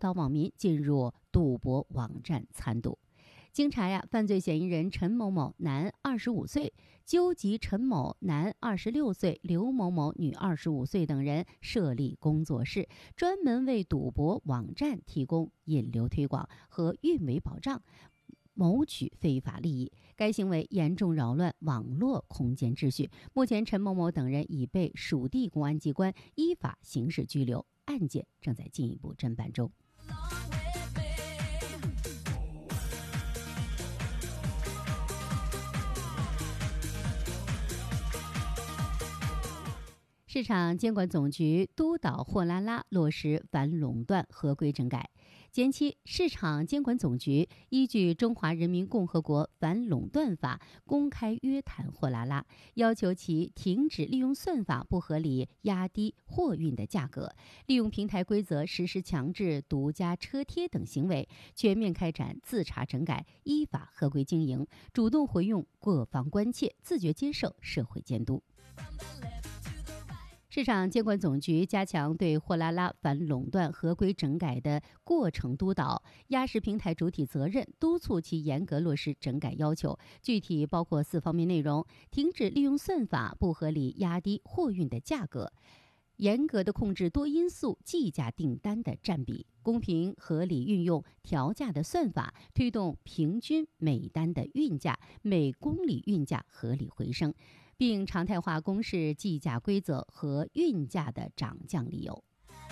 导网民进入赌博网站参赌。经查犯罪嫌疑人陈某某男25岁，纠集陈某男26岁、刘某某女25岁等人设立工作室，专门为赌博网站提供引流推广和运维保障，谋取非法利益。该行为严重扰乱网络空间秩序。目前陈某某等人已被属地公安机关依法刑事拘留，案件正在进一步侦办中。市场监管总局督导货拉拉落实反垄断合规整改。前期，市场监管总局依据《中华人民共和国反垄断法》公开约谈货拉拉，要求其停止利用算法不合理压低货运的价格，利用平台规则实施强制独家车贴等行为，全面开展自查整改，依法合规经营，主动回应各方关切，自觉接受社会监督。市场监管总局加强对货拉拉反垄断合规整改的过程督导，压实平台主体责任，督促其严格落实整改要求。具体包括4方面内容：停止利用算法不合理压低货运的价格，严格的控制多因素计价订单的占比，公平合理运用调价的算法，推动平均每单的运价、每公里运价合理回升，并常态化公示计价规则和运价的涨降理由。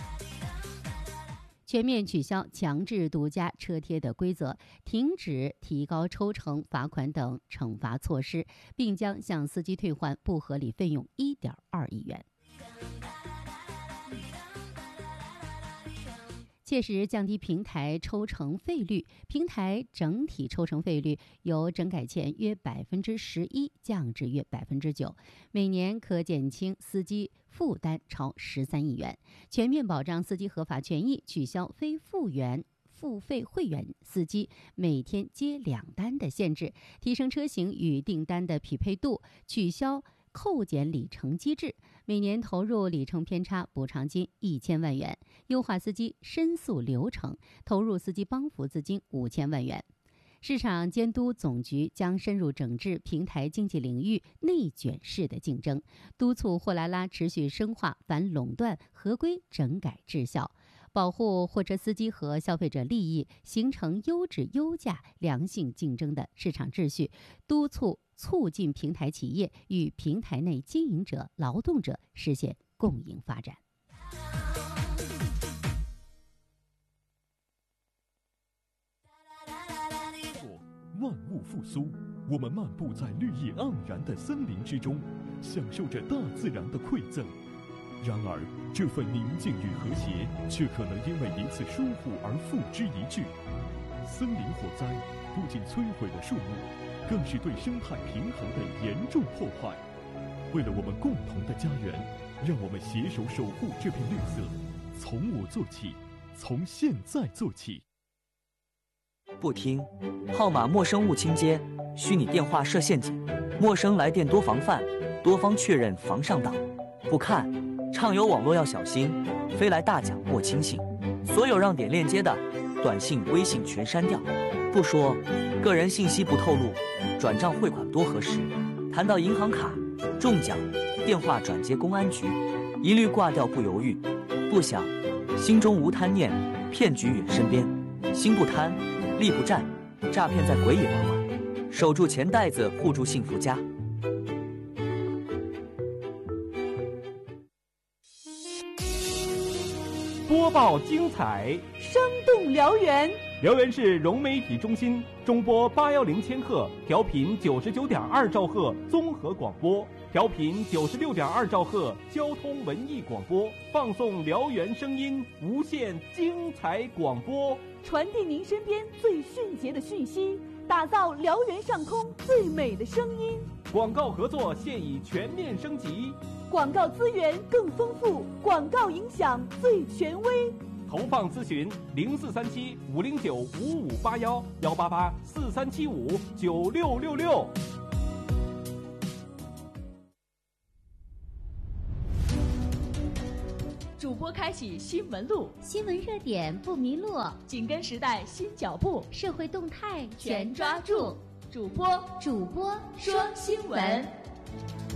全面取消强制独家车贴的规则，停止提高抽成、罚款等惩罚措施，并将向司机退还不合理费用1.2亿元。切实降低平台抽成费率，平台整体抽成费率由整改前约11%降至约9%，每年可减轻司机负担超13亿元。全面保障司机合法权益，取消非付费会员司机每天接2单的限制，提升车型与订单的匹配度，取消扣减里程机制，每年投入里程偏差补偿金1000万元，优化司机申诉流程，投入司机帮扶资金5000万元。市场监督总局将深入整治平台经济领域内卷式的竞争，督促货拉拉持续深化反垄断合规整改治效，保护货车司机和消费者利益，形成优质优价良性竞争的市场秩序，促进平台企业与平台内经营者、劳动者实现共赢发展。 万物复苏，我们漫步在绿意盎然的森林之中，享受着大自然的馈赠。然而，这份宁静与和谐，却可能因为一次疏忽而付之一炬。森林火灾不仅摧毁了树木，更是对生态平衡的严重破坏。为了我们共同的家园，让我们携手守护这片绿色，从我做起，从现在做起。 不听，号码陌生勿倾接，虚拟电话设陷阱，陌生来电多防范，多方确认防上当。不看，畅游网络要小心，飞来大奖莫轻信。所有让点链接的短信、微信全删掉。不说，个人信息不透露，转账汇款多核实。谈到银行卡、中奖，电话转接公安局，一律挂掉不犹豫。不想，心中无贪念，骗局远身边。心不贪，力不战，诈骗在鬼也不管。守住钱袋子，护住幸福家。 播报精彩， 生动辽源。 辽源市融媒体中心中波810千赫，调频99.2兆赫综合广播，调频96.2兆赫交通文艺广播，放送辽源声音，无限精彩广播， 传递您身边最迅捷的讯息，打造辽源上空最美的声音。 广告合作现已全面升级， 广告资源更丰富，广告影响最权威。 投放咨询0437-509-5581，188-4375-9666。 主播播开启新闻路， 新闻热点不迷路， 紧跟时代新脚步， 社会动态全抓住。主播说新闻。